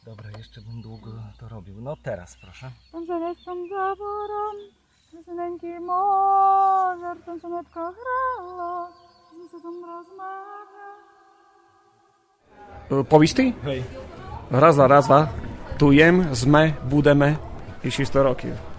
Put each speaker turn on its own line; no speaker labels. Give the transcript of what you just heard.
Dobra, jeszcze bym długo to robił. No teraz, proszę.
Tańczą zaborą, piosenki morza, tańczonetka grała, z sobą rozmawia.
Povistý?
Hej.
Raz, dva. Tu jem, sme, budeme i 600 rokів.